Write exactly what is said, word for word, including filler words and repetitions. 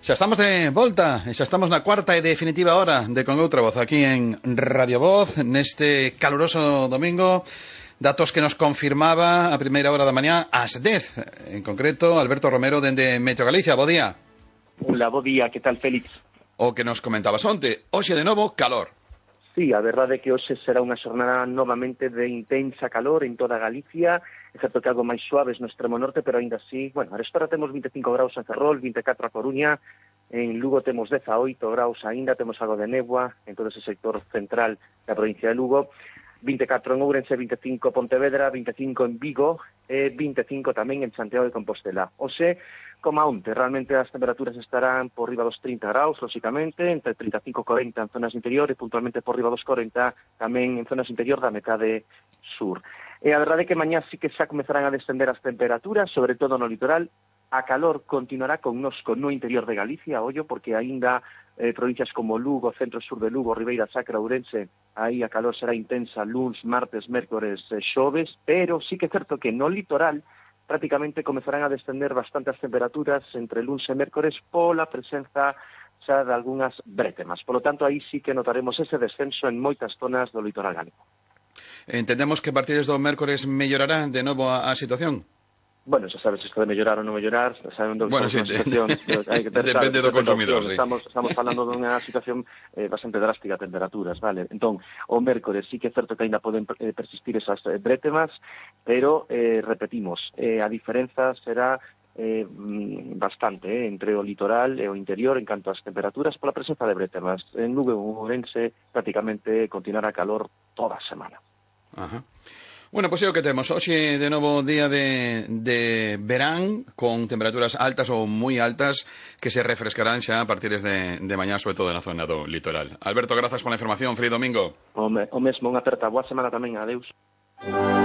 Xa estamos de volta, xa estamos na cuarta e definitiva hora de Con Outra Voz aquí en Radio Voz, neste caluroso domingo. Datos que nos confirmaba a primeira hora da mañá ás dez, en concreto Alberto Romero dende Meteo Galicia. Bo día. Hola, bo día, que tal, Félix? O que nos comentabas onte, hoxe de novo calor. Sí, a verdade é que hoxe será unha xornada novamente de intensa calor en toda Galicia, excepto que algo máis suaves no extremo norte, pero ainda así, bueno, a restora temos vinte e cinco graus en Ferrol, vinte e catro a Coruña, en Lugo temos dezaoito graus aínda, temos algo de néboa en todo ese sector central da provincia de Lugo, vinte e catro en Ourense, vinte e cinco Pontevedra, vinte e cinco en Vigo e vinte e cinco tamén en Santiago de Compostela. Hoxe, como onte, realmente as temperaturas estarán por riba dos trinta graus, lóxicamente, entre trinta e cinco e corenta en zonas interiores, e puntualmente por riba dos corenta tamén en zonas interior da metade sur. E a verdade é que mañá sí que xa comezarán a descender as temperaturas, sobre todo no litoral. A calor continuará connosco no interior de Galicia, ollo, porque aínda eh, provincias como Lugo, centro-sur de Lugo, Ribeira Sacra, Ourense, aí a calor será intensa luns, martes, mércores, eh, xoves, pero sí que é certo que no litoral prácticamente comezarán a descender bastantes temperaturas entre luns e mércores pola presenza xa de algunhas brétemas. Por lo tanto, aí sí que notaremos ese descenso en moitas zonas do litoral galego. Entendemos que a partir do mércores mellorará de novo a, a situación? Bueno, xa sabes isto de mellorar ou non mellorar, sabendo que bueno, sí, situación, hai que ter, depende sabes, do consumidor, sí. Estamos, estamos falando dunha situación eh, bastante drástica de temperaturas, vale? Entón, o mércores sí que é certo que ainda poden eh, persistir esas eh, brétemas, pero, eh, repetimos, eh, a diferenza será eh, bastante eh, entre o litoral e o interior en canto ás temperaturas pola presenza de brétemas. En Lugo e Ourense prácticamente continuará calor toda a semana. Ajá. Bueno, pois é o que temos. Hoxe de novo día de, de verán con temperaturas altas ou moi altas que se refrescarán xa a partir de, de mañá, sobre todo na zona do litoral. Alberto, grazas pola información. Feliz domingo. O, me, o mesmo, unha aperta. Boa semana tamén. Adeus.